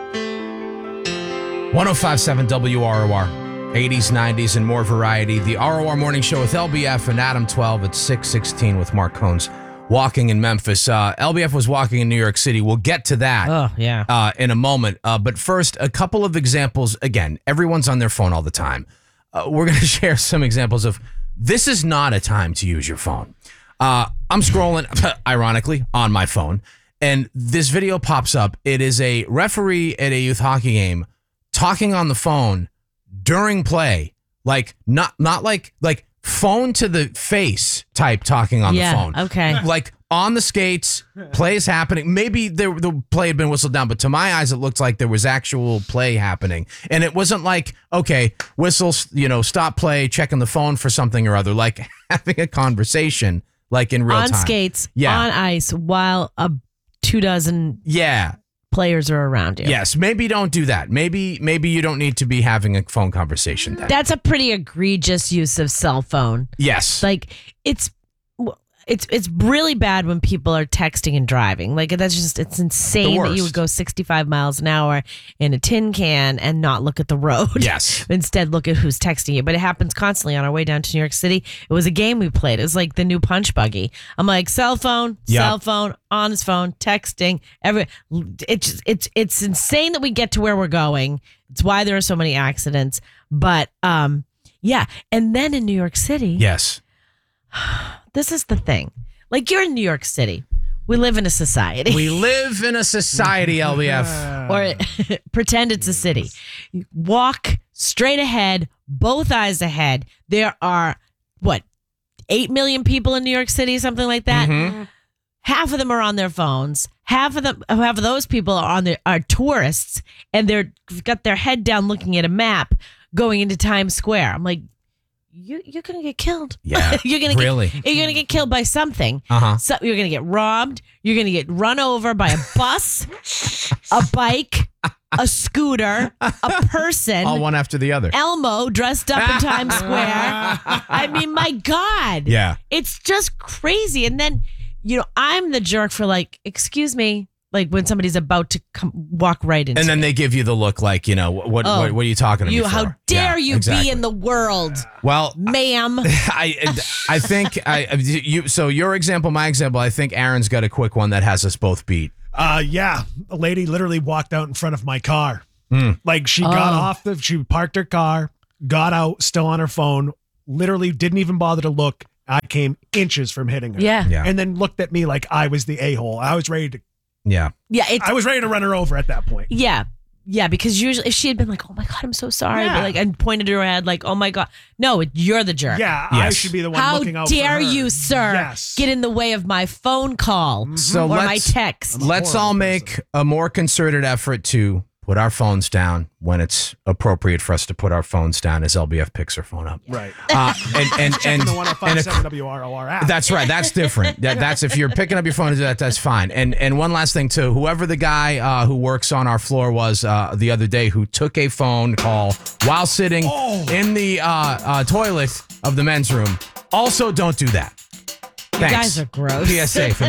1057 WROR, 80s, 90s, and more variety. The ROR Morning Show with LBF and Adam 12 at 6:16 with Mark Combs walking in Memphis. LBF was walking in New York City. We'll get to that in a moment. But first, a couple of examples. Again, everyone's on their phone all the time. We're going to share some examples of this is not a time to use your phone. I'm scrolling, ironically, on my phone, and this video pops up. It is a referee at a youth hockey game talking on the phone during play, like not like phone to the face type talking on the phone. Okay. Like on the skates, play is happening. Maybe the play had been whistled down, but to my eyes, it looked like there was actual play happening. And it wasn't like, okay, whistles, stop play, checking the phone for something or other, like having a conversation, like in real time. On skates, on ice, while 24 players are around you. Yes, maybe don't do that. Maybe you don't need to be having a phone conversation then. That's a pretty egregious use of cell phone. Yes. Like it's really bad when people are texting and driving. Like it's insane that you would go 65 miles an hour in a tin can and not look at the road. Yes. Instead look at who's texting you. But it happens constantly on our way down to New York City. It was a game we played. It was like the new Punch Buggy. I'm like cell phone, on his phone, texting. It's insane that we get to where we're going. It's why there are so many accidents. But And then in New York City. Yes. This is the thing. Like, you're in New York City. We live in a society. We live in a society, LBF. Or pretend it's a city. You walk straight ahead, both eyes ahead. There are, 8 million people in New York City, something like that? Mm-hmm. Half of them are on their phones. Half of those people are tourists, and they've got their head down looking at a map going into Times Square. I'm like, you're gonna get killed. Yeah, you're gonna get killed by something. So you're gonna get robbed. You're gonna get run over by a bus, a bike, a scooter, a person. All one after the other. Elmo dressed up in Times Square. I mean, my God. Yeah, it's just crazy. And then I'm the jerk for excuse me. Like when somebody's about to walk right into and then they give you the look like, what are you talking to me for? How dare you be in the world? Well, ma'am. I think so your example, my example, I think Aaron's got a quick one that has us both beat. A lady literally walked out in front of my car. Like she got she parked her car, got out, still on her phone, literally didn't even bother to look. I came inches from hitting her. Yeah. And then looked at me like I was the a-hole. I was ready to I was ready to run her over at that point. Yeah. Yeah, because usually if she had been like, oh my God, I'm so sorry, but and pointed to her head like, oh my God. No, you're the jerk. Yeah, yes. I should be the one looking out for her. How dare you, sir, get in the way of my phone call or my text. Let's all make a more concerted effort to put our phones down when it's appropriate for us to put our phones down as LBF picks her phone up. Right. And the 1057 WROR app. That's right. That's different. That's if you're picking up your phone, that's fine. And one last thing too, whoever the guy who works on our floor was the other day who took a phone call while sitting in the toilet of the men's room, also don't do that. Thanks. You guys are gross. PSA from